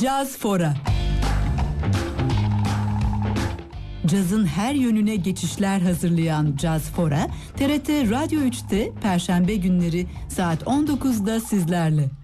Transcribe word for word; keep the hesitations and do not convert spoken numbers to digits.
Caz Fora. Cazın her yönüne geçişler hazırlayan Caz Fora, T R T Radyo üçte Perşembe günleri saat on dokuzda sizlerle.